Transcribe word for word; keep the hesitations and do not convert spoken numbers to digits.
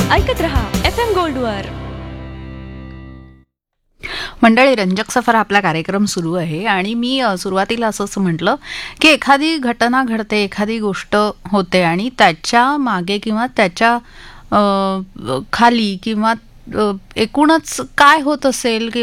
ऐकत रहा F M गोल्डवर. मंडळी, रंजक सफर आपला कार्यक्रम सुरू आहे आणि मी अ, सुरुवातीला असंच म्हटलं की एखादी घटना घडते, एखादी गोष्ट होते आणि त्याच्या मागे किंवा त्याच्या अ, खाली किंवा अ, एकूणच काय होत असेल